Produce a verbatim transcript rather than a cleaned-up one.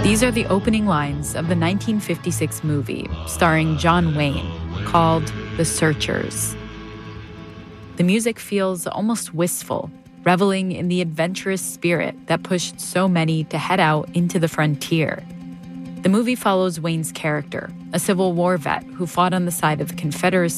These are the opening lines of the nineteen fifty-six movie starring John Wayne called The Searchers. The music feels almost wistful, reveling in the adventurous spirit that pushed so many to head out into the frontier. The movie follows Wayne's character, a Civil War vet who fought on the side of the Confederacy